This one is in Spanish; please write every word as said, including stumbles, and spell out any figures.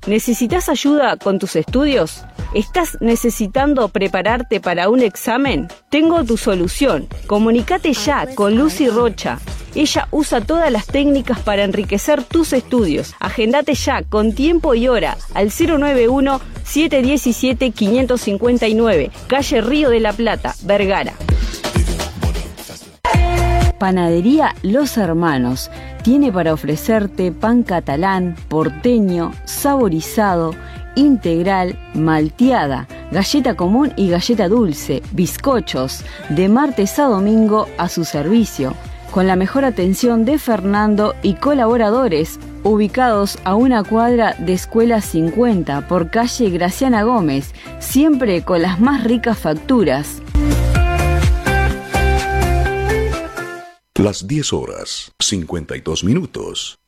¿Necesitas ayuda con tus estudios? ¿Estás necesitando prepararte para un examen? Tengo tu solución. Comunícate ya con Lucy Rocha. Ella usa todas las técnicas para enriquecer tus estudios. Agendate ya con tiempo y hora al cero nueve uno, siete uno siete, cinco cinco nueve, calle Río de la Plata, Vergara. Panadería Los Hermanos tiene para ofrecerte pan catalán, porteño, saborizado, integral, malteada, galleta común y galleta dulce, bizcochos, de martes a domingo a su servicio, con la mejor atención de Fernando y colaboradores, ubicados a una cuadra de Escuela cincuenta por calle Graciana Gómez, siempre con las más ricas facturas. Las diez horas, cincuenta y dos minutos.